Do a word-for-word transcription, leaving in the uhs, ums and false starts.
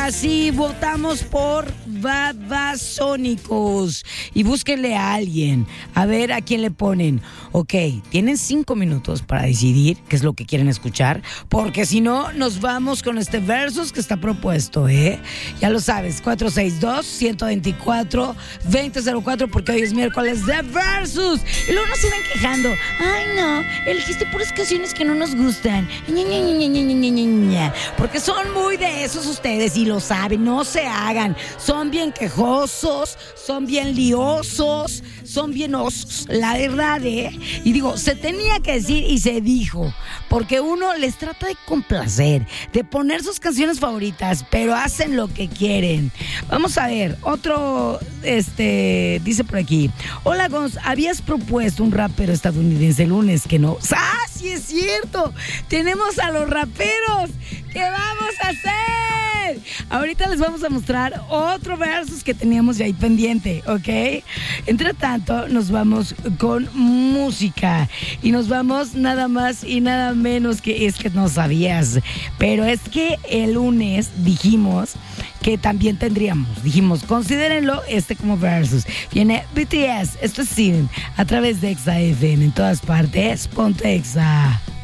Así votamos por Babasónicos. Y búsquenle a alguien. A ver a quién le ponen. Ok, tienen cinco minutos para decidir qué es lo que quieren escuchar. Porque si no, nos vamos con este versus que está propuesto, ¿eh? Ya lo sabes, cuatro seis dos, uno dos cuatro, dos cero cero cuatro, porque hoy es miércoles de versus. Y luego nos siguen quejando. Ay, no, elegiste puras canciones que no nos gustan. Ña, Ña, Ña, Ña, Ña, Ña, Ña. Porque son muy de esos ustedes y lo saben, no se hagan. Son bien quejosos, son bien liosos, son bien osos, la verdad, ¿eh? Y digo, se tenía que decir y se dijo, porque uno les trata de complacer, de poner sus canciones favoritas, pero hacen lo que quieren. Vamos a ver, otro, este, dice por aquí, hola Gonz, habías propuesto un rapero estadounidense el lunes que no. ¡Ah, sí es cierto! Tenemos a los raperos. ¿Qué vamos a hacer? Ahorita les vamos a mostrar otro versus que teníamos ya ahí pendiente, ¿ok? Entre tanto, nos vamos con música. Y nos vamos nada más y nada menos que, es que no sabías, pero es que el lunes dijimos que también tendríamos, dijimos, considérenlo este como versus. Viene B T S, esto es Sin, a través de Exa F M, en todas partes, ponte Exa.